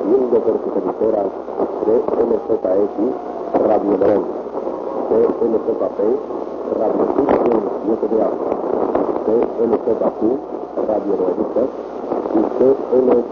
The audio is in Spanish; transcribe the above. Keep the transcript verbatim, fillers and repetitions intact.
transmitiendo por sus emisoras C M J X, Radio Morón, C M J P, Radio Ficción siete de Agua, C M J Q, Radio Noedita y C M